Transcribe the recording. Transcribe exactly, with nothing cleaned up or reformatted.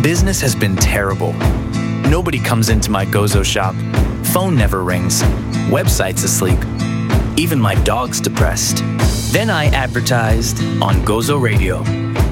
Business has been terrible. Nobody comes into my Gozo shop. Phone never rings. Website's asleep. Even my dog's depressed. Then I advertised on Gozo Radio.